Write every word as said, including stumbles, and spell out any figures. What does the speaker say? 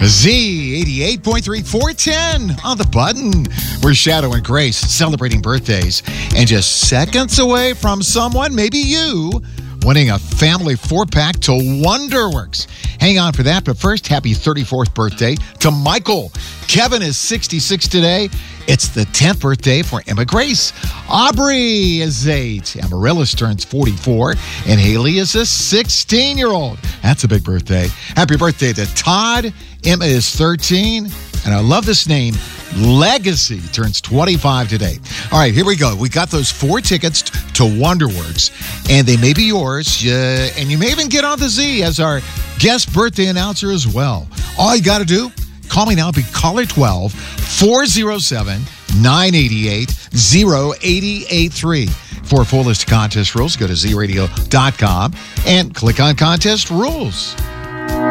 Z eighty-eight point three, four ten on the button. We're Shadow and Grace celebrating birthdays and just seconds away from someone, maybe you, winning a family four-pack to Wonderworks. Hang on for that, but first, happy thirty-fourth birthday to Michael. Kevin is sixty-six today. It's the tenth birthday for Emma Grace. Aubrey is eight. Amaryllis turns forty-four. And Haley is a sixteen-year-old. That's a big birthday. Happy birthday to Todd. Emma is thirteen. And I love this name. Legacy turns twenty-five today. All right, here we go. We got those four tickets t- to Wonderworks, and they may be yours. Uh, and you may even get on the Z as our guest birthday announcer as well. All you got to do, call me now. Be caller twelve, four oh seven, nine eight eight, oh eight eight three. For a full list of contest rules, go to z radio dot com and click on contest rules.